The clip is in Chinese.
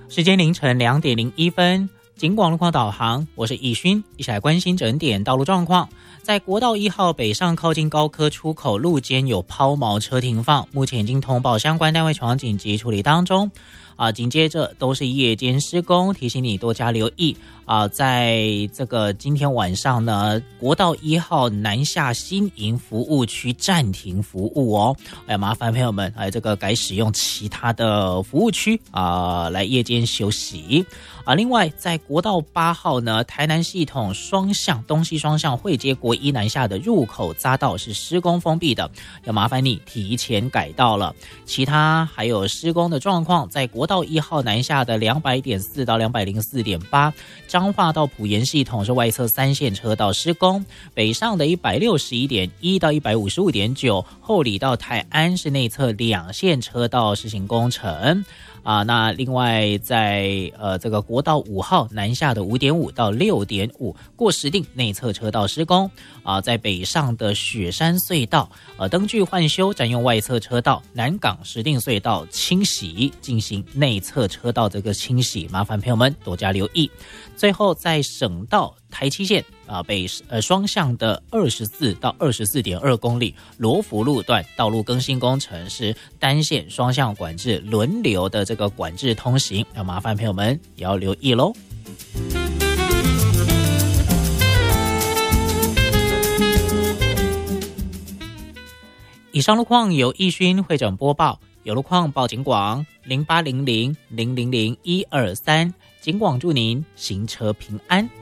时间凌晨2:01，警广路况导航，我是易勋，一起来关心整点道路状况。在国道1号北上靠近高科出口路肩有抛锚车停放，目前已经通报相关单位前往紧急处理当中。紧接着都是夜间施工，提醒你多加留意在这个今天晚上呢，国道1号南下新营服务区暂停服务哦，麻烦朋友们这个改使用其他的服务区来夜间休息另外在国道8号呢，台南系统双向东西双向汇接国一南下的入口匝道是施工封闭的，要麻烦你提前改道了。其他还有施工的状况，在国道1号南下的200.4到204.8，彰化到埔盐系统是外侧3线车道施工，北上的161.1到155.9，后里到泰安是内侧2线车道施行工程。那另外在这个国道5号南下的5.5到6.5过石碇内侧车道施工在北上的雪山隧道灯具换修，占用外侧车道，南港石碇隧道清洗，进行内侧车道这个清洗，麻烦朋友们多加留意。最后在省道台七线北双向的24到24.2公里罗浮路段道路更新工程是单线双向管制轮流的这个管制通行，要麻烦朋友们也要留意咯。以上路况由易勋会诊播报，有路况报警广0800000123，警广祝您行车平安。